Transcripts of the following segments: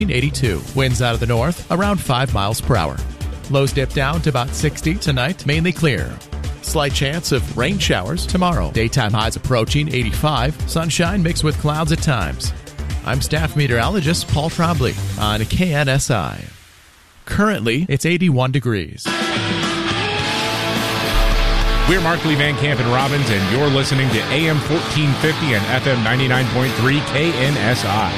82. Winds out of the north around 5 miles per hour. Lows dip down to about 60 tonight, mainly clear. Slight chance of rain showers tomorrow. Daytime highs approaching 85. Sunshine mixed with clouds at times. I'm staff meteorologist Paul Trombley on KNSI. Currently, it's 81 degrees. We're Markley, Van Camp, and Robbins, and you're listening to AM 1450 and FM 99.3 KNSI.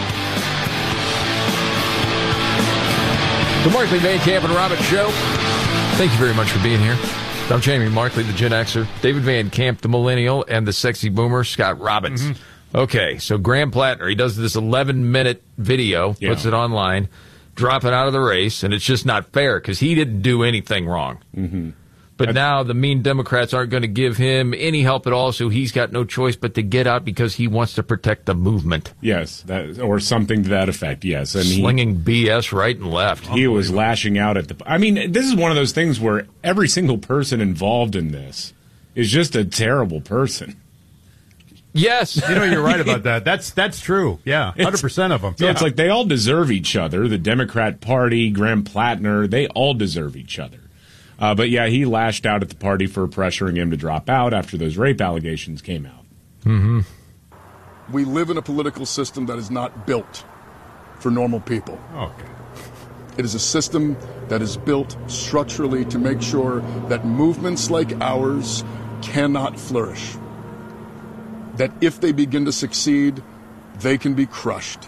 The Markley, Van Camp, and Robbins Show. Thank you very much for being here. I'm Jamie Markley, the Gen Xer, David Van Camp, the Millennial, and the Sexy Boomer, Scott Robbins. Mm-hmm. Okay, so Graham Plattner, he does this 11-minute video, puts it online, dropping out of the race, and it's just not fair because he didn't do anything wrong. Mm-hmm. But now the mean Democrats aren't going to give him any help at all, so he's got no choice but to get out because he wants to protect the movement. Yes, or something to that effect, yes. And slinging BS right and left. He was lashing out at the... I mean, this is one of those things where every single person involved in this is just a terrible person. Yes. You're right about that. That's true. Yeah, 100% of them. So it's like they all deserve each other. The Democrat Party, Graham Plattner, they all deserve each other. But yeah, he lashed out at the party for pressuring him to drop out after those rape allegations came out. Mm-hmm. We live in a political system that is not built for normal people. Okay. It is a system that is built structurally to make sure that movements like ours cannot flourish. That if they begin to succeed, they can be crushed.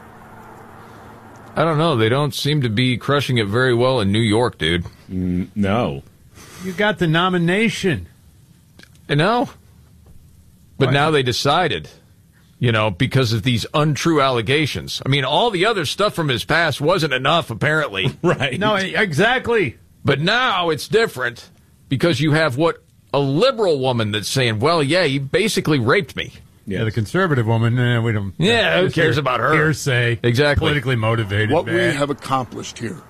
I don't know. They don't seem to be crushing it very well in New York, dude. No. You got the nomination. I know. But now they decided, because of these untrue allegations. I mean, all the other stuff from his past wasn't enough, apparently. Right. No, exactly. But now it's different because you have a liberal woman that's saying, well, yeah, he basically raped me. Yeah, the conservative woman, we don't... Yeah, who cares about her? Hearsay. Exactly. Politically motivated. What we have accomplished here,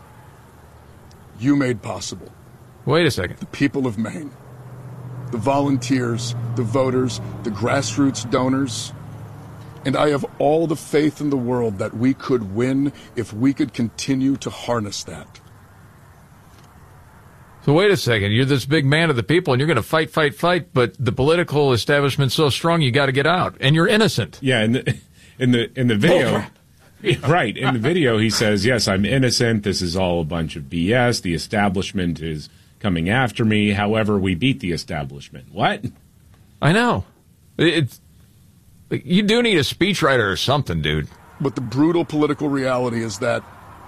you made possible. Wait a second. The people of Maine, the volunteers, the voters, the grassroots donors, and I have all the faith in the world that we could win if we could continue to harness that. So wait a second. You're this big man of the people, and you're going to fight, but the political establishment's so strong, you got to get out, and you're innocent. Yeah, in the video, right? In the video, he says, "Yes, I'm innocent. This is all a bunch of BS. The establishment is coming after me. However, we beat the establishment." What? I know. You do need a speechwriter or something, dude. But the brutal political reality is that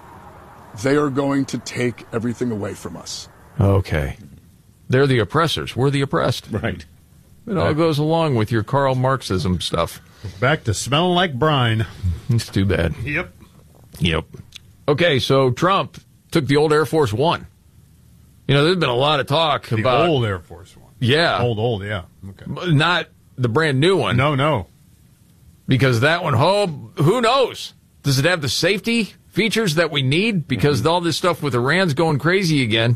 they are going to take everything away from us. Okay. They're the oppressors. We're the oppressed. Right. It all goes along with your Karl Marxism stuff. Back to smelling like brine. It's too bad. Yep. Okay, so Trump took the old Air Force One. There's been a lot of talk about... The old Air Force One. Yeah. Old, yeah. Okay. Not the brand new one. No. Because that one, who knows? Does it have the safety features that we need? Because all this stuff with Iran's going crazy again.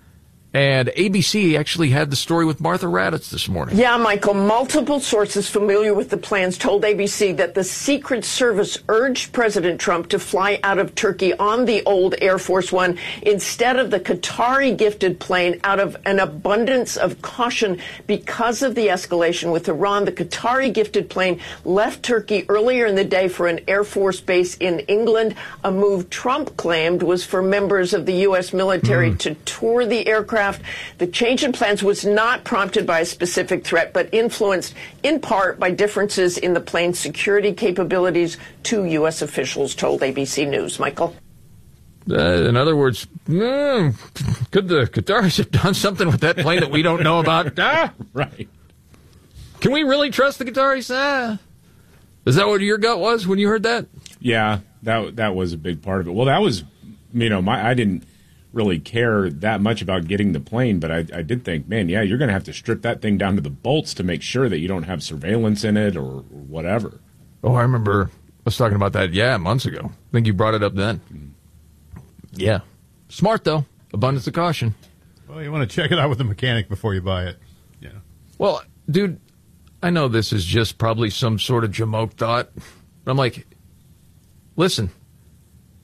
And ABC actually had the story with Martha Raddatz this morning. Yeah, Michael, multiple sources familiar with the plans told ABC that the Secret Service urged President Trump to fly out of Turkey on the old Air Force One instead of the Qatari-gifted plane out of an abundance of caution because of the escalation with Iran. The Qatari-gifted plane left Turkey earlier in the day for an Air Force base in England, a move Trump claimed was for members of the U.S. military to tour the aircraft. The change in plans was not prompted by a specific threat, but influenced in part by differences in the plane's security capabilities, two U.S. officials told ABC News. Michael? In other words, could the Qataris have done something with that plane that we don't know about? Right. Can we really trust the Qataris? Is that what your gut was when you heard that? Yeah, that was a big part of it. Well, that was, I didn't really care that much about getting the plane, but I did think, man, yeah, you're going to have to strip that thing down to the bolts to make sure that you don't have surveillance in it or whatever. Oh, I remember us talking about that, months ago. I think you brought it up then. Yeah. Smart, though. Abundance of caution. Well, you want to check it out with the mechanic before you buy it. Yeah. Well, dude, I know this is just probably some sort of jamoke thought. But I'm like, listen,